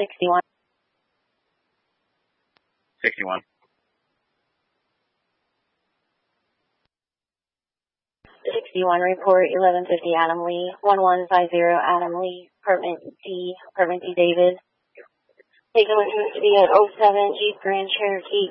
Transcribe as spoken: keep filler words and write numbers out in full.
sixty-one. sixty-one. sixty-one, report eleven fifty Adam Lee, one one five zero Adam Lee, apartment D, apartment D David. Taking what seems to be an oh seven Jeep Grand Cherokee.